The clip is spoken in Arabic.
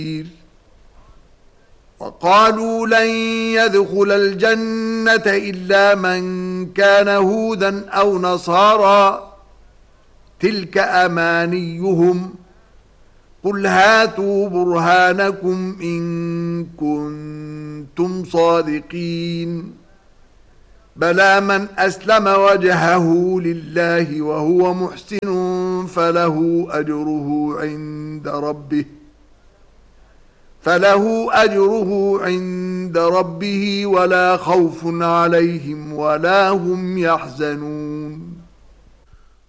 وقالوا لن يدخل الجنة إلا من كان هودا أو نصارى تلك أمانيهم قل هاتوا برهانكم إن كنتم صادقين بلى من أسلم وجهه لله وهو محسن فله أجره عند ربه ولا خوف عليهم ولا هم يحزنون